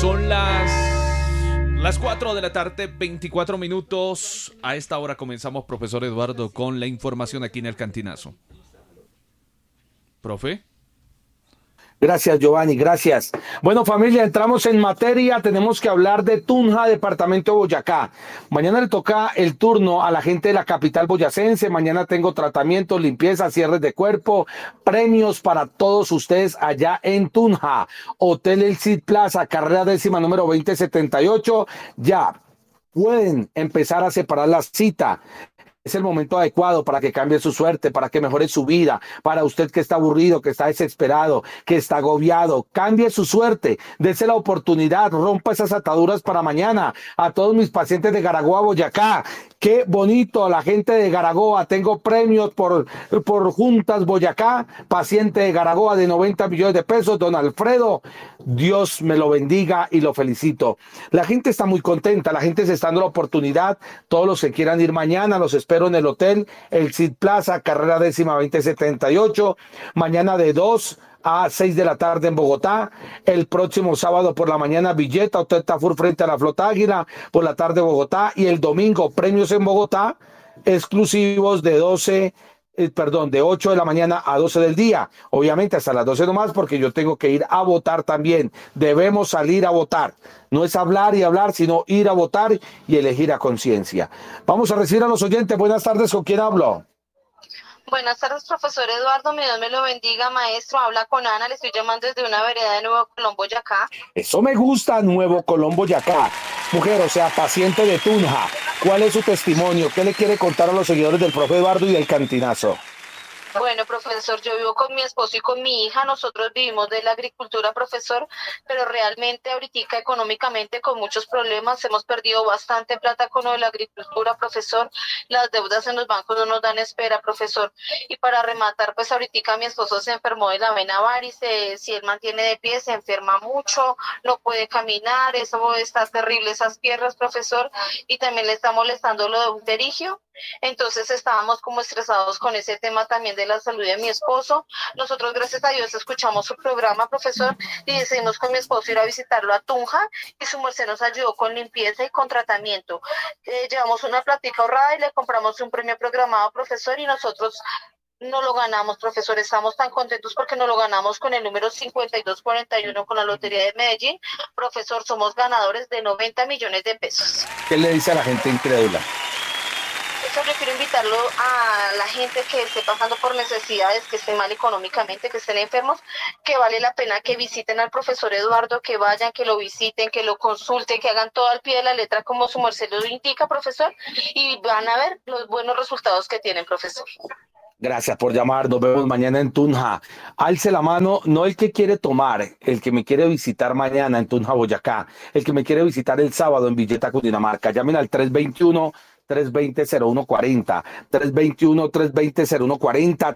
Son las 4 de la tarde, 24 minutos. A esta hora comenzamos, profesor Eduardo, con la información aquí en el Cantinazo. ¿Profe? Gracias, Giovanni, gracias. Bueno, familia, entramos en materia. Tenemos que hablar de Tunja, departamento de Boyacá. Mañana le toca el turno a la gente de la capital boyacense. Mañana tengo tratamientos, limpieza, cierres de cuerpo, premios para todos ustedes allá en Tunja. Hotel El Cid Plaza, carrera décima número 2078. Ya pueden empezar a separar la cita. Es el momento adecuado para que cambie su suerte, para que mejore su vida, para usted que está aburrido, que está desesperado, que está agobiado. Cambie su suerte, dése la oportunidad, rompa esas ataduras para mañana. A todos mis pacientes de Garagoa, Boyacá, qué bonito, a la gente de Garagoa, tengo premios por Juntas Boyacá, paciente de Garagoa de 90 millones de pesos, don Alfredo, Dios me lo bendiga y lo felicito. La gente está muy contenta, la gente se está dando la oportunidad, todos los que quieran ir mañana, los espero en el hotel El Cid Plaza, carrera décima 2078, mañana de 2 a 6 de la tarde en Bogotá, el próximo sábado por la mañana Villeta, Hotel Tafur frente a la Flota Águila, por la tarde Bogotá, y el domingo premios en Bogotá, exclusivos de 8 de la mañana a 12 del día, obviamente hasta las 12 nomás, porque yo tengo que ir a votar también. Debemos salir a votar, no es hablar y hablar, sino ir a votar y elegir a conciencia. Vamos a recibir a los oyentes. Buenas tardes, ¿con quién hablo? Buenas tardes, profesor Eduardo, mi Dios me lo bendiga, maestro, habla con Ana, le estoy llamando desde una vereda de Nuevo Colón, Boyacá. Eso me gusta, Nuevo Colón, Boyacá. Mujer, o sea, paciente de Tunja, ¿cuál es su testimonio? ¿Qué le quiere contar a los seguidores del profe Eduardo y del Cantinazo? Bueno, profesor, yo vivo con mi esposo y con mi hija, nosotros vivimos de la agricultura, profesor, pero realmente ahorita económicamente con muchos problemas, hemos perdido bastante plata con lo de la agricultura, profesor, las deudas en los bancos no nos dan espera, profesor, y para rematar, pues ahorita mi esposo se enfermó de la vena varice, si él mantiene de pie se enferma mucho, no puede caminar, eso está terrible, esas piernas, profesor, y también le está molestando lo de un pterigio. Entonces estábamos como estresados con ese tema también de la salud de mi esposo. Nosotros, gracias a Dios, escuchamos su programa, profesor, y decidimos con mi esposo ir a visitarlo a Tunja, y su merced nos ayudó con limpieza y con tratamiento. Llevamos una plática ahorrada y le compramos un premio programado, profesor, y nosotros no lo ganamos, profesor, estamos tan contentos porque no lo ganamos con el número 5241 con la Lotería de Medellín. Profesor, somos ganadores de 90 millones de pesos. ¿Qué le dice a la gente incrédula? Yo quiero invitarlo a la gente que esté pasando por necesidades, que esté mal económicamente, que estén enfermos, que vale la pena que visiten al profesor Eduardo, que vayan, que lo visiten, que lo consulten, que hagan todo al pie de la letra como su merced lo indica, profesor, y van a ver los buenos resultados que tienen, profesor. Gracias por llamar, nos vemos mañana en Tunja. Alce la mano, no el que quiere tomar, el que me quiere visitar mañana en Tunja, Boyacá, el que me quiere visitar el sábado en Villeta, Cundinamarca. Llamen al 320-0140, 321-320-0140,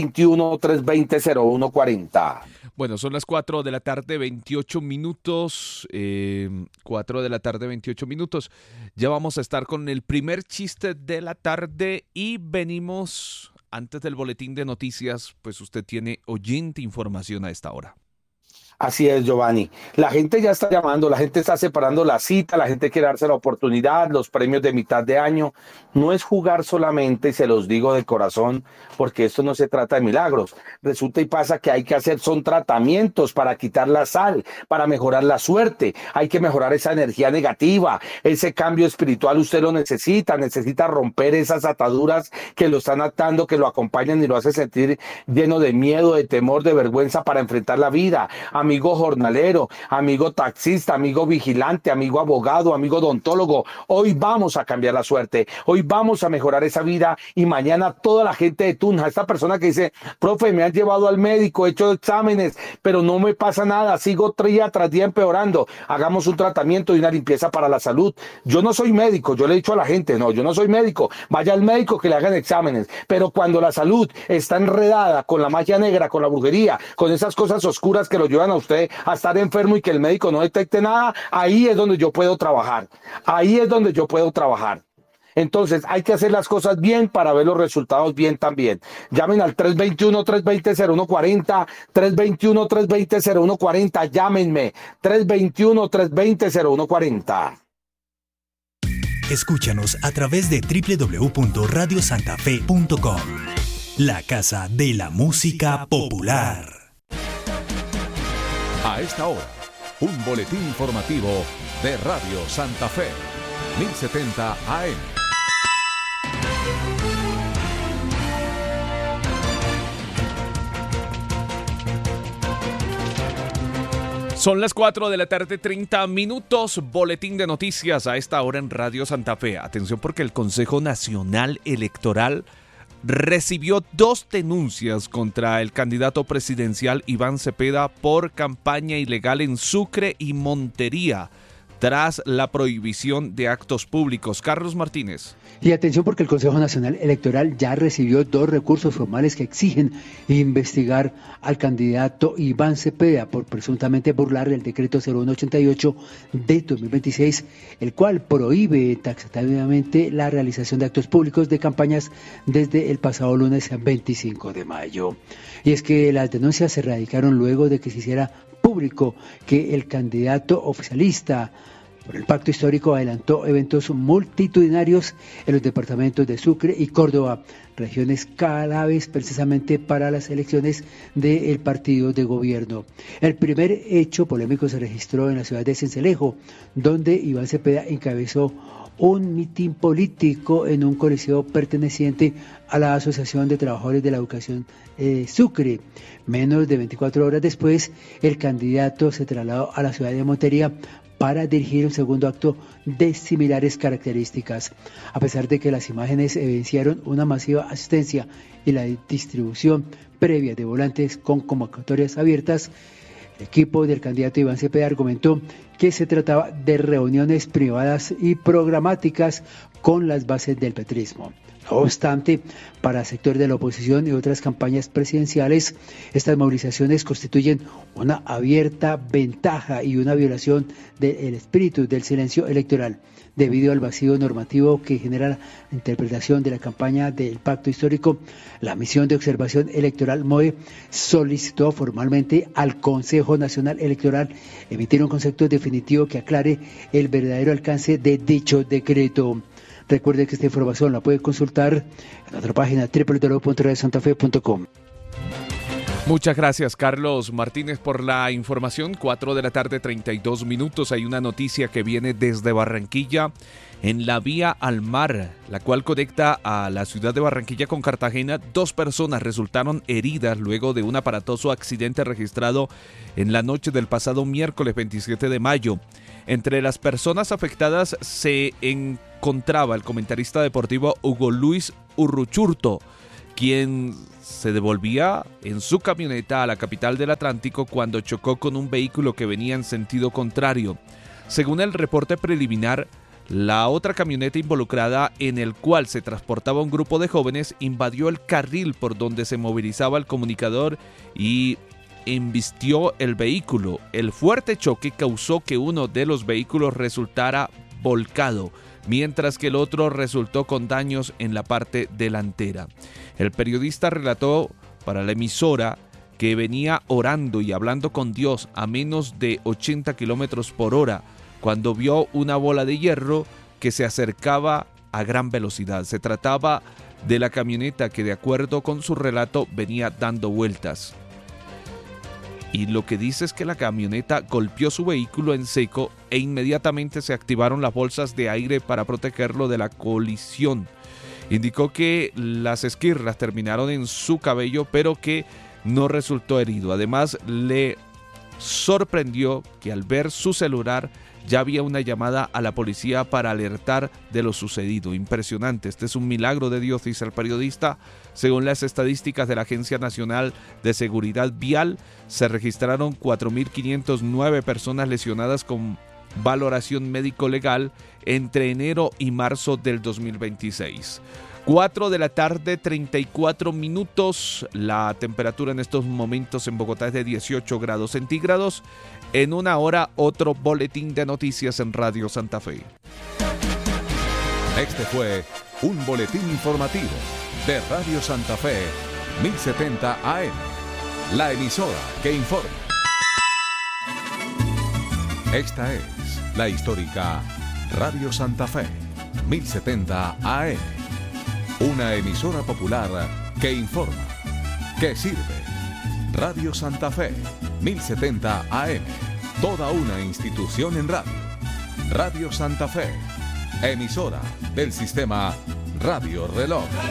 321-320-0140. Bueno, son las 4 de la tarde, 28 minutos. 4 de la tarde, 28 minutos. Ya vamos a estar con el primer chiste de la tarde y venimos antes del boletín de noticias, pues usted tiene oyente información a esta hora. Así es, Giovanni. La gente ya está llamando, la gente está separando la cita, la gente quiere darse la oportunidad, los premios de mitad de año. No es jugar solamente, se los digo de corazón, porque esto no se trata de milagros. Resulta y pasa que hay que hacer, son tratamientos para quitar la sal, para mejorar la suerte. Hay que mejorar esa energía negativa, ese cambio espiritual usted lo necesita romper esas ataduras que lo están atando, que lo acompañan y lo hacen sentir lleno de miedo, de temor, de vergüenza para enfrentar la vida. Amigo jornalero, amigo taxista, amigo vigilante, amigo abogado, amigo odontólogo, hoy vamos a cambiar la suerte, hoy vamos a mejorar esa vida y mañana toda la gente de Tunja, esta persona que dice, profe, me han llevado al médico, he hecho exámenes, pero no me pasa nada, sigo día tras día empeorando, hagamos un tratamiento y una limpieza para la salud. Yo no soy médico, yo le he dicho a la gente, no, yo no soy médico, vaya al médico que le hagan exámenes, pero cuando la salud está enredada con la magia negra, con la brujería, con esas cosas oscuras que lo llevan a usted a estar enfermo y que el médico no detecte nada, ahí es donde yo puedo trabajar. Ahí es donde yo puedo trabajar. Entonces hay que hacer las cosas bien para ver los resultados bien también. Llamen al 321-320-0140, 321-320-0140, llámenme, 321-320-0140. Escúchanos a través de www.radiosantafe.com, la casa de la música popular. A esta hora, un boletín informativo de Radio Santa Fe, 1070 AM. Son las 4 de la tarde, 30 minutos. Boletín de noticias a esta hora en Radio Santa Fe. Atención porque el Consejo Nacional Electoral recibió 2 denuncias contra el candidato presidencial Iván Cepeda por campaña ilegal en Sucre y Montería, tras la prohibición de actos públicos. Carlos Martínez. Y atención porque el Consejo Nacional Electoral ya recibió 2 recursos formales que exigen investigar al candidato Iván Cepeda por presuntamente burlar el decreto 0188 de 2026, el cual prohíbe taxativamente la realización de actos públicos de campañas desde el pasado lunes 25 de mayo. Y es que las denuncias se radicaron luego de que se hiciera público que el candidato oficialista por el Pacto Histórico adelantó eventos multitudinarios en los departamentos de Sucre y Córdoba, regiones claves precisamente para las elecciones del partido de gobierno. El primer hecho polémico se registró en la ciudad de Sincelejo, donde Iván Cepeda encabezó un mitin político en un coliseo perteneciente a la Asociación de Trabajadores de la Educación Sucre. Menos de 24 horas después, el candidato se trasladó a la ciudad de Montería para dirigir un segundo acto de similares características. A pesar de que las imágenes evidenciaron una masiva asistencia y la distribución previa de volantes con convocatorias abiertas, el equipo del candidato Iván Cepeda argumentó que se trataba de reuniones privadas y programáticas con las bases del petrismo. No obstante, para el sector de la oposición y otras campañas presidenciales, estas movilizaciones constituyen una abierta ventaja y una violación del espíritu del silencio electoral, debido al vacío normativo que genera la interpretación de la campaña del Pacto Histórico. La Misión de Observación Electoral MOE solicitó formalmente al Consejo Nacional Electoral emitir un concepto definitivo que aclare el verdadero alcance de dicho decreto. Recuerde que esta información la puede consultar en nuestra página www.radiosantafe.com. Muchas gracias, Carlos Martínez, por la información. 4 de la tarde, 32 minutos. Hay una noticia que viene desde Barranquilla, en la vía al mar, la cual conecta a la ciudad de Barranquilla con Cartagena. 2 personas resultaron heridas luego de un aparatoso accidente registrado en la noche del pasado miércoles 27 de mayo. Entre las personas afectadas se encontraba el comentarista deportivo Hugo Luis Urruchurto, quien se devolvía en su camioneta a la capital del Atlántico cuando chocó con un vehículo que venía en sentido contrario. Según el reporte preliminar, la otra camioneta involucrada, en el cual se transportaba un grupo de jóvenes, invadió el carril por donde se movilizaba el comunicador y embistió el vehículo. El fuerte choque causó que uno de los vehículos resultara volcado, mientras que el otro resultó con daños en la parte delantera. El periodista relató para la emisora que venía orando y hablando con Dios a menos de 80 kilómetros por hora cuando vio una bola de hierro que se acercaba a gran velocidad. Se trataba de la camioneta que, de acuerdo con su relato, venía dando vueltas. Y lo que dice es que la camioneta golpeó su vehículo en seco e inmediatamente se activaron las bolsas de aire para protegerlo de la colisión. Indicó que las esquirlas terminaron en su cabello, pero que no resultó herido. Además, le sorprendió que al ver su celular ya había una llamada a la policía para alertar de lo sucedido. Impresionante, este es un milagro de Dios, dice el periodista. Según las estadísticas de la Agencia Nacional de Seguridad Vial, se registraron 4.509 personas lesionadas con valoración médico legal entre enero y marzo del 2026. 4 de la tarde, 34 minutos. La temperatura en estos momentos en Bogotá es de 18 grados centígrados. En una hora, otro boletín de noticias en Radio Santa Fe. Este fue un boletín informativo de Radio Santa Fe, 1070 AM, la emisora que informa. Esta es la histórica Radio Santa Fe, 1070 AM, una emisora popular que informa, que sirve. Radio Santa Fe, 1070 AM, toda una institución en radio. Radio Santa Fe, emisora del sistema Radio Reloj.